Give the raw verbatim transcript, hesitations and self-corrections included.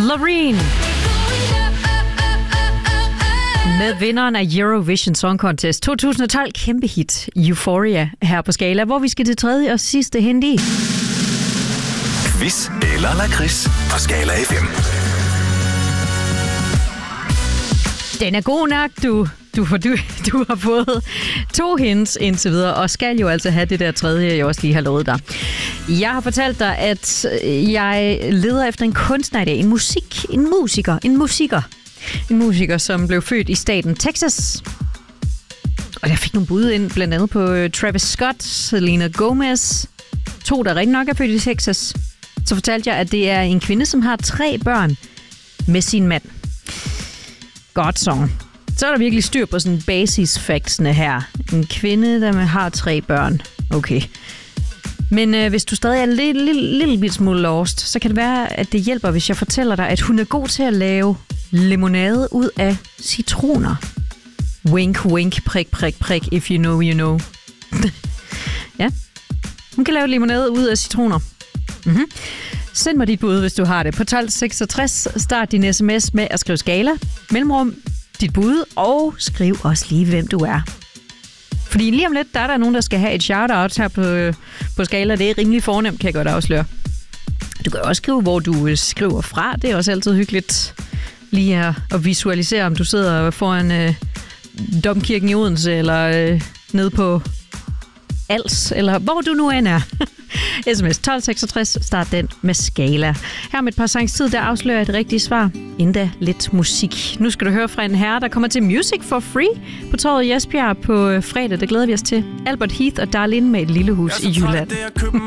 Loreen med vinderen af Eurovision Song Contest to tusind og tolv, kæmpe hit Euphoria her på Skala, hvor vi skal til tredje og sidste hindi. Quiz eller lakrids på Skala F M. Den er god nok, du. Du, for du, du har fået to hints indtil videre, og skal jo altså have det der tredje, jeg også lige har lovet dig. Jeg har fortalt dig, at jeg leder efter en kunstner i dag. En musik, en musiker, en musiker. En musiker, som blev født i staten Texas. Og jeg fik nogle bud ind, blandt andet på Travis Scott, Selena Gomez. To, der rigtig nok er født i Texas. Så fortalte jeg, at det er en kvinde, som har tre børn med sin mand. Godt så. Så er der virkelig styr på sådan basis-factsene her. En kvinde, der har tre børn. Okay. Men øh, hvis du stadig er lidt, lille, lille bit smule lost, så kan det være, at det hjælper, hvis jeg fortæller dig, at hun er god til at lave limonade ud af citroner. Wink, wink, prik, prik, prik, if you know, you know. Ja. Hun kan lave limonade ud af citroner. Mm-hmm. Send mig dit bud, hvis du har det. På tolv seksogtres, start din sms med at skrive Skala, mellemrum, dit bud, og skriv også lige, hvem du er. Fordi lige om lidt, der er der nogen, der skal have et shout-out her på, på Skala. Det er rimelig fornemt, kan jeg godt afsløre. Du kan også skrive, hvor du skriver fra. Det er også altid hyggeligt lige at, at visualisere, om du sidder foran øh, Domkirken i Odense, eller øh, nede på Als, eller hvor du nu end er. sms tolv seksogtres, start den med Skala. Her med et par sangs tid, der afslører et rigtigt svar. Endda lidt musik. Nu skal du høre fra en herre, der kommer til Music for Free på Torvet i Esbjerg på fredag. Det glæder vi os til. Albert Heath og Darlene med et lille hus i Jylland.